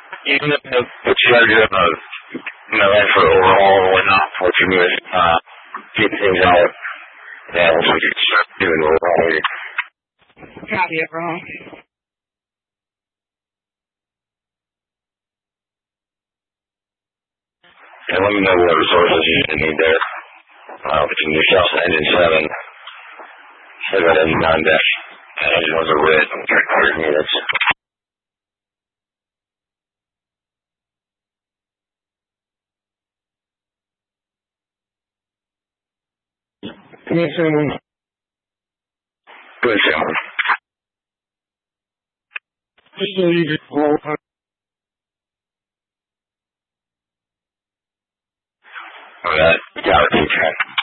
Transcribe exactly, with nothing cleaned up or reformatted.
Even if the, the charge of, uh, you know, for overall or whatnot, what you do is, uh, keep things out. Yeah, once we can start doing overall. Copy it, wrong. And let me know what resources you need there. Uh, if it's a new South Engine seven, still got engine on deck. That engine was a red, three quarter units. Yes, sir. Good, Sam. Just so you just roll up. Alright, tower two ten.